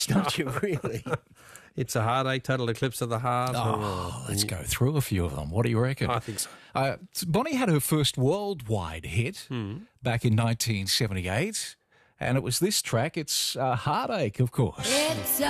don't you, really? It's a Heartache, Total Eclipse of the Heart. Oh, let's go through a few of them. What do you reckon? I think so. Bonnie had her first worldwide hit back in 1978, and it was this track. It's Heartache, of course. It's